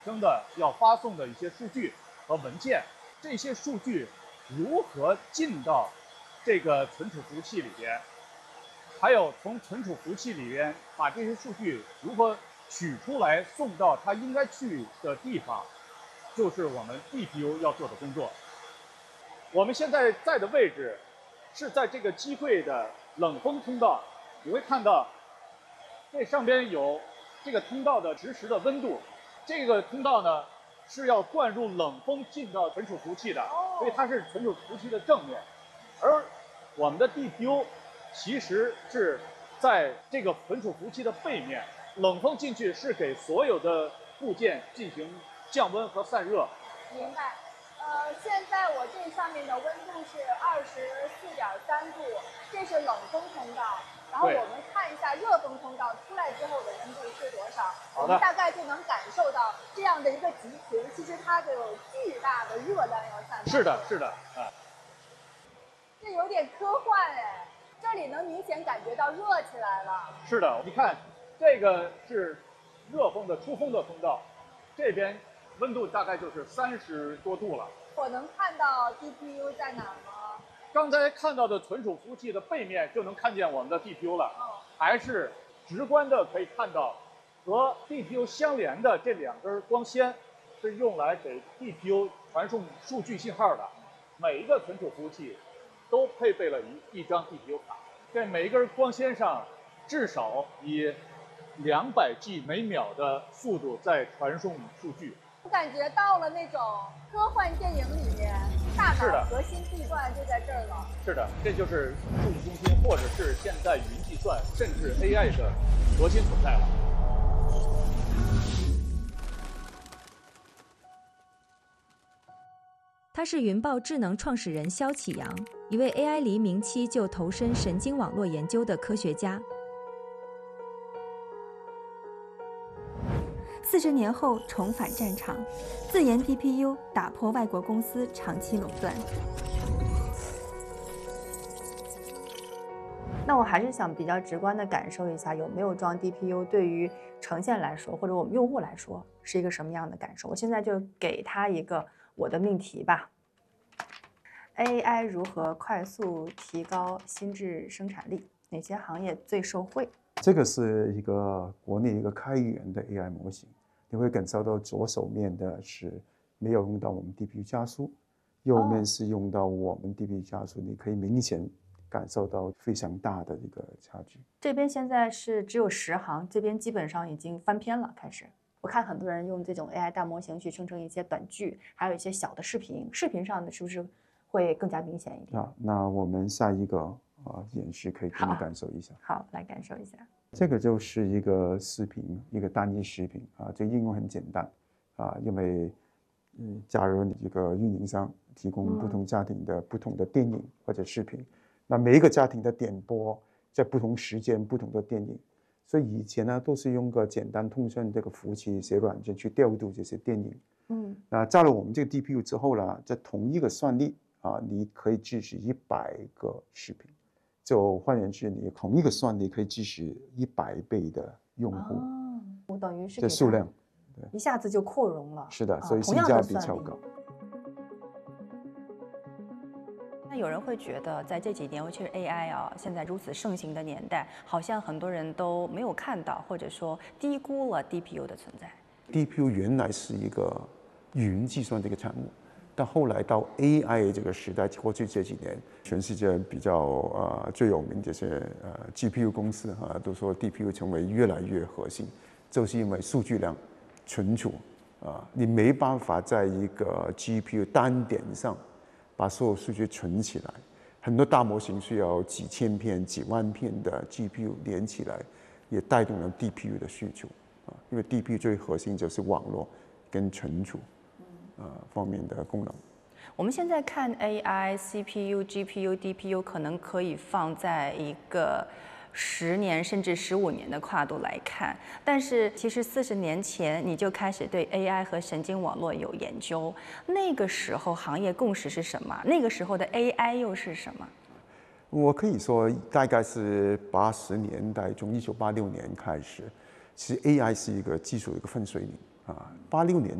生的要发送的一些数据和文件，这些数据如何进到这个存储服务器里边，还有从存储服务器里边把这些数据如何取出来送到它应该去的地方，就是我们 DPU 要做的工作。我们现在在的位置是在这个机柜的冷风通道，你会看到这上边有这个通道的实时的温度。这个通道呢是要灌入冷风进到存储服务器的，所以它是存储服务器的正面。而我们的 DPU 其实是在这个存储服务器的背面，冷风进去是给所有的部件进行降温和散热。 明白。现在我这上面的温度是24.3度，这是冷风通道。然后我们看一下热风通道出来之后的温度是多少，我们大概就能感受到这样的一个集群，其实它就有巨大的热量要散发。 是的，是的，啊。 这有点科幻哎，这里能明显感觉到热起来了。 是的，你看，这个是热风的出风的通道，这边温度大概就是30多度了。 我能看到 DPU 在哪儿吗？ 刚才看到的存储服务器的背面就能看见我们的 DPU 了，还是直观的可以看到和 DPU 相连的这2根光纤是用来给 DPU 传送数据信号的。每一个存储服务器都配备了一张 DPU 卡，在每一根光纤上至少以200G 每秒的速度在传送数据。 我感觉到了那种科幻电影里面大脑核心地段就在这儿了。 是的，这就是数据中心，或者是现在云计算，甚至 AI 的核心所在了。 他是云豹智能创始人肖启阳，一位 AI 黎明期就投身神经网络研究的科学家。 40年后重返战场，自研 DPU 打破外国公司长期垄断。 那我还是想比较直观地感受一下，有没有装 DPU 对于呈现来说，或者我们用户来说是一个什么样的感受。我现在就给他一个我的命题吧。AI 如何快速提高心智生产力？哪些行业最受惠？ 这个是一个国内一个开源的 AI 模型，你会感受到左手面的是没有用到我们 DPU 加速，右面是用到我们 DPU 加速，你可以明显感受到非常大的一个差距。 这边现在是只有10行，这边基本上已经翻篇了。开始，我看很多人用这种 AI 大模型去生成一些短剧，还有一些小的视频，视频上的是不是会更加明显一点？ 那我们下一个演示可以给你感受一下。 好，来感受一下。 这个就是一个视频，一个单一视频这个应用很简单因为假如你这个运营商提供不同家庭的不同的电影或者视频，那每一个家庭的点播在不同时间不同的电影，所以以前呢都是用个简单通讯这个服务器一些软件去调度这些电影。那加入我们这个 DPU 之后呢，在同一个算力你可以支持100个视频。就换言之，你同一个算力可以支持100倍的用户， 我等于是这数量， 对，一下子就扩容了。 是的，所以性价比超高。 那有人会觉得，在这几年，尤其是 AI 现在如此盛行的年代，好像很多人都没有看到，或者说低估了 DPU 的存在。 DPU 原来是一个云计算的一个产物。但后来到 AI 这个时代，过去这几年，全世界比较最有名这些GPU 公司都说 DPU 成为越来越核心，就是因为数据量、存储你没办法在一个 GPU 单点上把所有数据存起来，很多大模型需要几千片、几万片的 GPU 连起来，也带动了 DPU 的需求因为 DPU 最核心就是网络跟存储。方面的功能。 我们现在看 AI、CPU、GPU、DPU 可能可以放在一个10年甚至15年的跨度来看，但是其实40年前你就开始对 AI 和神经网络有研究，那个时候行业共识是什么？那个时候的 AI 又是什么？ 我可以说大概是80年代，从1986年开始，其实 AI 是一个技术的一个分水岭 86年